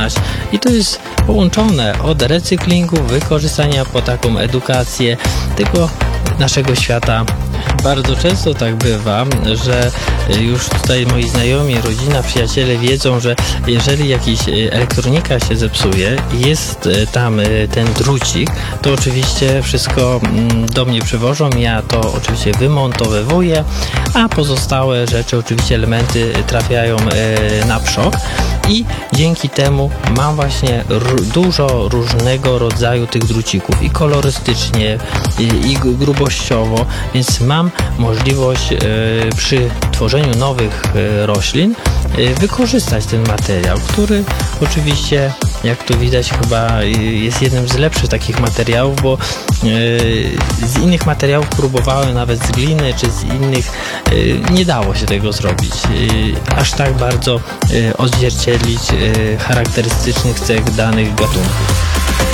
przekonać. I to jest połączone od recyklingu, wykorzystania po taką edukację tego naszego świata. Bardzo często tak bywa, że już tutaj moi znajomi, rodzina, przyjaciele wiedzą, że jeżeli jakiś elektronika się zepsuje i jest tam ten drucik, to oczywiście wszystko do mnie przywożą, ja to oczywiście wymontowywuję, a pozostałe rzeczy, oczywiście elementy trafiają na przok i dzięki temu mam właśnie dużo różnego rodzaju tych drucików i kolorystycznie, i grubościowo, więc mam możliwość przy tworzeniu nowych roślin wykorzystać ten materiał, który oczywiście, jak tu widać, chyba jest jednym z lepszych takich materiałów, bo z innych materiałów próbowałem, nawet z gliny czy z innych, nie dało się tego zrobić. Aż tak bardzo odzwierciedlić charakterystycznych cech danych gatunków.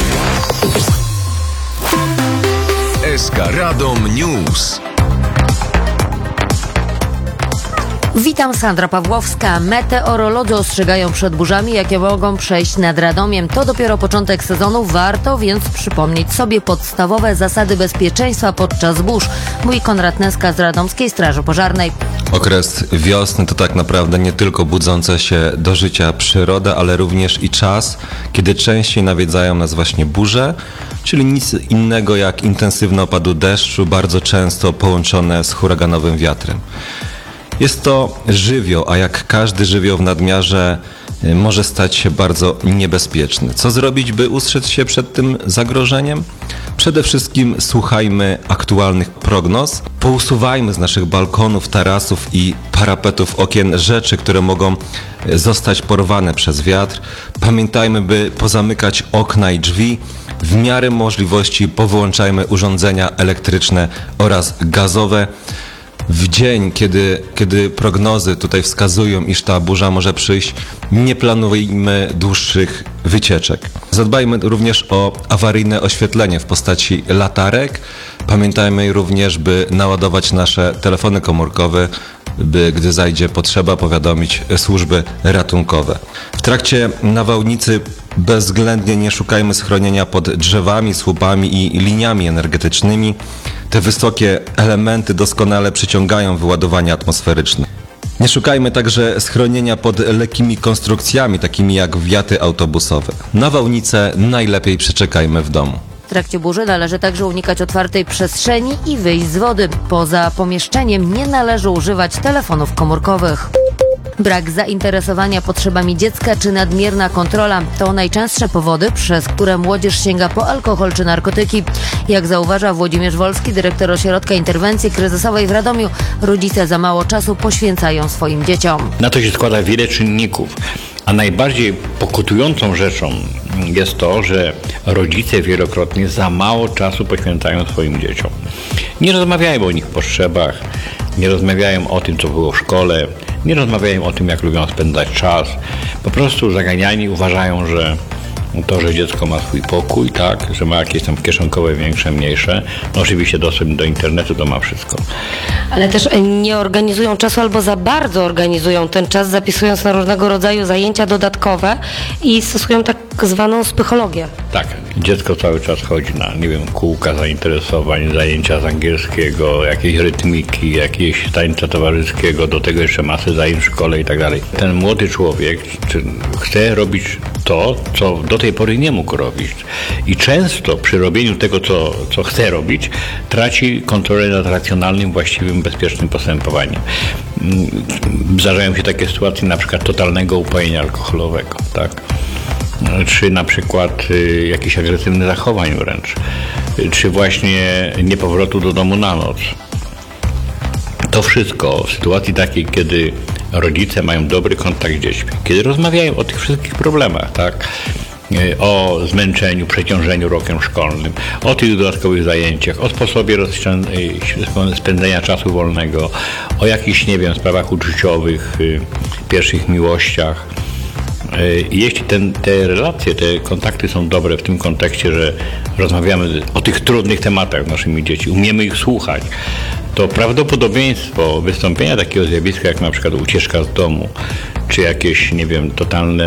SK Radom News. Witam, Sandra Pawłowska. Meteorolodzy ostrzegają przed burzami, jakie mogą przejść nad Radomiem. To dopiero początek sezonu, warto więc przypomnieć sobie podstawowe zasady bezpieczeństwa podczas burz. Mówi Konrad Neska z Radomskiej Straży Pożarnej. Okres wiosny to tak naprawdę nie tylko budząca się do życia przyroda, ale również i czas, kiedy częściej nawiedzają nas właśnie burze, czyli nic innego jak intensywne opady deszczu, bardzo często połączone z huraganowym wiatrem. Jest to żywioł, a jak każdy żywioł w nadmiarze może stać się bardzo niebezpieczny. Co zrobić, by ustrzec się przed tym zagrożeniem? Przede wszystkim słuchajmy aktualnych prognoz, pousuwajmy z naszych balkonów, tarasów i parapetów okien rzeczy, które mogą zostać porwane przez wiatr. Pamiętajmy, by pozamykać okna i drzwi. W miarę możliwości powyłączajmy urządzenia elektryczne oraz gazowe. W dzień, kiedy prognozy tutaj wskazują, iż ta burza może przyjść, nie planujmy dłuższych wycieczek. Zadbajmy również o awaryjne oświetlenie w postaci latarek. Pamiętajmy również, by naładować nasze telefony komórkowe, by gdy zajdzie potrzeba, powiadomić służby ratunkowe. W trakcie nawałnicy bezwzględnie nie szukajmy schronienia pod drzewami, słupami i liniami energetycznymi. Te wysokie elementy doskonale przyciągają wyładowania atmosferyczne. Nie szukajmy także schronienia pod lekkimi konstrukcjami, takimi jak wiaty autobusowe. Nawałnicę najlepiej przeczekajmy w domu. W trakcie burzy należy także unikać otwartej przestrzeni i wyjść z wody. Poza pomieszczeniem nie należy używać telefonów komórkowych. Brak zainteresowania potrzebami dziecka czy nadmierna kontrola to najczęstsze powody, przez które młodzież sięga po alkohol czy narkotyki. Jak zauważa Włodzimierz Wolski, dyrektor Ośrodka Interwencji Kryzysowej w Radomiu, rodzice za mało czasu poświęcają swoim dzieciom. Na to się składa wiele czynników, a najbardziej pokutującą rzeczą jest to, że rodzice wielokrotnie za mało czasu poświęcają swoim dzieciom. Nie rozmawiają o nich potrzebach, nie rozmawiają o tym, co było w szkole, nie rozmawiają o tym, jak lubią spędzać czas. Po prostu zaganiani uważają, że to, że dziecko ma swój pokój, tak, że ma jakieś tam kieszonkowe, większe, mniejsze. No oczywiście dostęp do internetu to ma wszystko. Ale też nie organizują czasu albo za bardzo organizują ten czas, zapisując na różnego rodzaju zajęcia dodatkowe i stosują tak zwaną psychologię. Tak, dziecko cały czas chodzi na, nie wiem, kółka zainteresowań, zajęcia z angielskiego, jakieś rytmiki, jakieś tańca towarzyskiego, do tego jeszcze masy zajęć w szkole i tak dalej. Ten młody człowiek chce robić to, co do tej pory nie mógł robić. I często przy robieniu tego, co chce robić, traci kontrolę nad racjonalnym, właściwym, bezpiecznym postępowaniem. Zdarzają się takie sytuacje, na przykład totalnego upojenia alkoholowego, tak? Czy na przykład jakichś agresywnych zachowań wręcz, czy właśnie niepowrotu do domu na noc. To wszystko w sytuacji takiej, kiedy rodzice mają dobry kontakt z dziećmi, kiedy rozmawiają o tych wszystkich problemach, tak? O zmęczeniu, przeciążeniu rokiem szkolnym, o tych dodatkowych zajęciach, o sposobie spędzenia czasu wolnego, o jakichś, nie wiem, sprawach uczuciowych, pierwszych miłościach. Jeśli te relacje, te kontakty są dobre w tym kontekście, że rozmawiamy o tych trudnych tematach z naszymi dziećmi, umiemy ich słuchać, to prawdopodobieństwo wystąpienia takiego zjawiska jak na przykład ucieczka z domu, czy jakieś, nie wiem, totalne